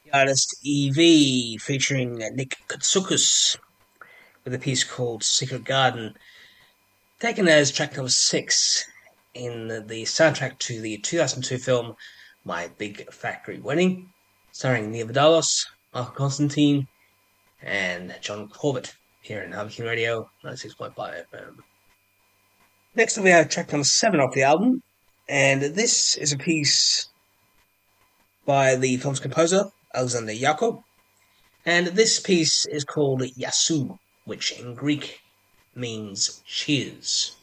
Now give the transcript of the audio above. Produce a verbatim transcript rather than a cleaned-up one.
artist Evie featuring Nick Katsoukas with a piece called Secret Garden, taken as track number six in the soundtrack to the two thousand two film My Big Factory Wedding, starring Nia Vardalos, Mark Constantine, and John Corbett here in Harvey Radio ninety-six point five F M. Next up, we have track number seven off the album, and this is a piece by the film's composer, Alexander Yaco, and this piece is called Yasu, which in Greek means cheers.